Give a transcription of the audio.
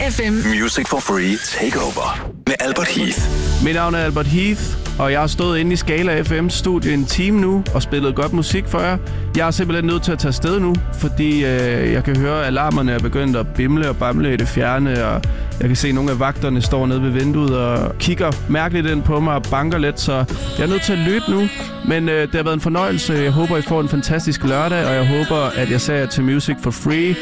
FM. Music for Free Takeover med Albert Heath. Mit navn er Albert Heath, og jeg har stået inde i Scala FM's studie en time nu og spillet godt musik for jer. Jeg er simpelthen nødt til at tage afsted nu, fordi jeg kan høre, at alarmerne er begyndt at bimle og bamle i det fjerne, og jeg kan se, at nogle af vagterne står nede ved vinduet og kigger mærkeligt ind på mig og banker lidt, så jeg er nødt til at løbe nu. Men det har været en fornøjelse. Jeg håber, I får en fantastisk lørdag, og jeg håber, at jeg ser jer til Music for Free